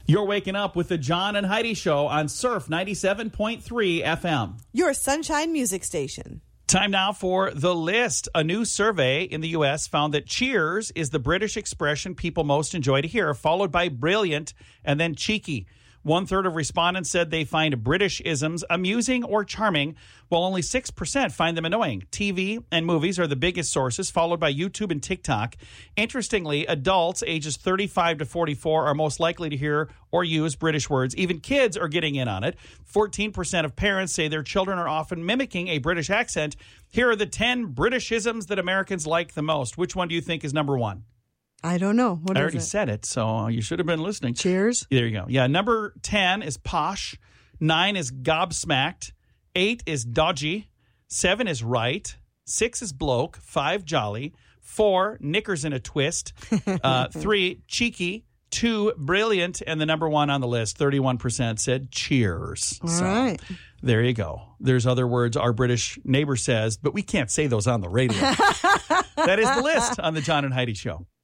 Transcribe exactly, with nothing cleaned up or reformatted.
You're waking up with the John and Heidi Show on Surf ninety-seven point three F M. Your Sunshine Music Station. Time now for The List. A new survey in the U S found that cheers is the British expression people most enjoy to hear, followed by brilliant and then cheeky. One-third of respondents said they find British isms amusing or charming, while only six percent find them annoying. T V and movies are the biggest sources, followed by YouTube and TikTok. Interestingly, adults ages thirty-five to forty-four are most likely to hear or use British words. Even kids are getting in on it. fourteen percent of parents say their children are often mimicking a British accent. Here are the ten British isms that Americans like the most. Which one do you think is number one? I don't know. What I is already it? said it, so you should have been listening. Cheers. There you go. Yeah, number ten is posh. Nine is gobsmacked. Eight is dodgy. Seven is right. Six is bloke. Five, jolly. Four, knickers in a twist. Uh, three, cheeky. Two, brilliant. And the number one on the list, thirty-one percent said cheers. All so, right. There you go. There's other words our British neighbor says, but we can't say those on the radio. That is The List on the John and Heidi Show.